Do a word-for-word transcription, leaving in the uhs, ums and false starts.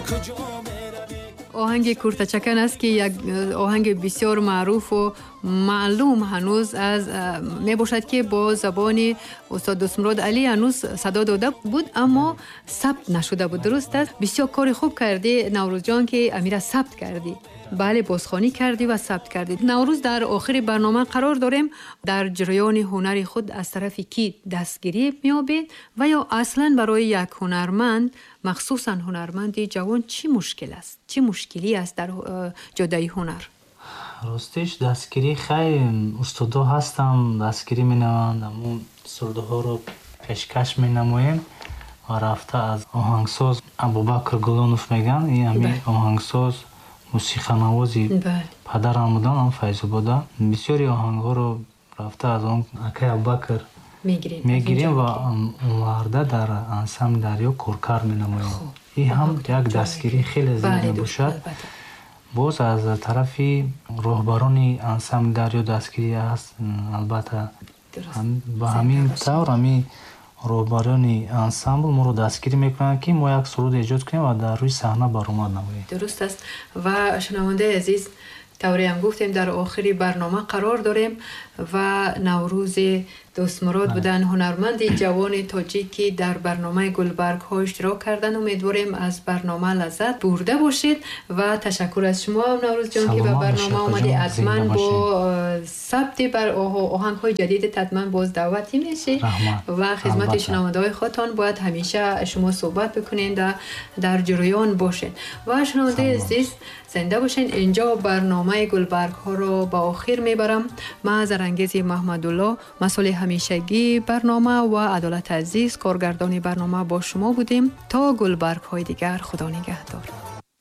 آهنگ کورتچکن است که یک آهنگ بسیار معروف و معلوم هنوز از می باشد که با زبان استاد دستمراد علی هنوز صدا داده بود اما ثبت نشده بود. درست است؟ بسیار کار خوب کردی نوروز جان که امیر ثبت کردی. بله بازخوانی کردی و ثبت کردی. نوروز در آخر برنامه قرار داریم. در جریان هنر خود از طرف کی دستگیری میابید و یا اصلا برای یک هنرمند مخصوصا هنرمند جوان چی مشکل است؟ چی مشکلی است در جدای هنر؟ راستش دستگیری خیلی استادا هستم دستگیری می نموند اما سرده ها رو پیشکش می نمویم و رفته از آهنگساز ابوبکر گلانوف میگن این همی آهنگساز موسیقی نوازی پدرم بودن هم فیض بوده بسیاری آهنگ ها رو رفته از آن اکی ابوبکر میگیریم و اونورده در انسم دریا کورکار می نمویم. این هم یک دستگیری خیلی زیاد می باشد. باز از طرفی رهبران انسم دریا دستگیری هست البته با همین طور همین رهبران انسامبل ما رو دستگیری میکنن که ما یک سرود ایجاد کنیم و در روی صحنه برآمد نماییم. درست است و شنونده عزیز طوری هم گفتیم در آخری برنامه قرار داریم و نوروز دستمراد بودن هنرمند جوان تاجیکی در برنامه گلبرگ ها اشتراک کردن. امیدواریم از برنامه لذت برده باشید و تشکر از شما نوروز جان که به برنامه آمدی. حتما با ثبت بر آهنگ های جدید حتما باز دعوتی میشی و خدمت شنونده های خودتان باید همیشه شما صحبت بکنین در, در جریان باشید و شنونده عزیز زنده باشین. اینجا برنامه گلبرگ ها رو با آخر میبرم. من زرانگیز محمدالله مسئول همیشگی برنامه و عدالت عزیز کارگردان برنامه با شما بودیم. تا گلبرگ های دیگر خدا نگهدار.